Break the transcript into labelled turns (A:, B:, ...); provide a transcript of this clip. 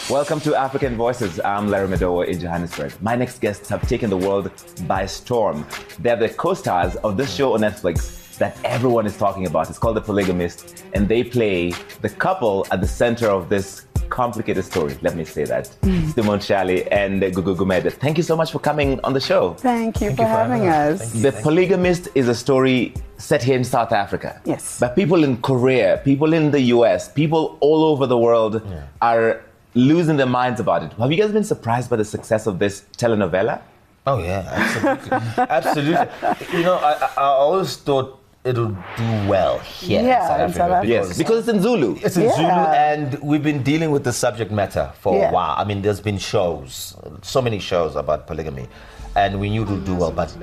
A: Welcome to African Voices. I'm Larry Madowo in Johannesburg. My next guests have taken the world by storm. They're the co-stars of this show on Netflix that everyone is talking about. It's called The Polygamist, and they play the couple at the center of this complicated story. Let me say that. Simone Shally and Gugu Gumede. Thank you so much for coming on the show.
B: Thank you for having us.
A: The Polygamist is a story set here in South Africa.
B: Yes.
A: But people in Korea, people in the US, people all over the world are losing their minds about it. Have you guys been surprised by the success of this telenovela?
C: Oh yeah, absolutely. Absolutely. You know, I always thought it'll do well here in South Africa.
A: Yes, because it's in Zulu.
C: It's in Zulu, and we've been dealing with the subject matter for a while. I mean, there's been shows, so many shows about polygamy, and we knew it would do well, but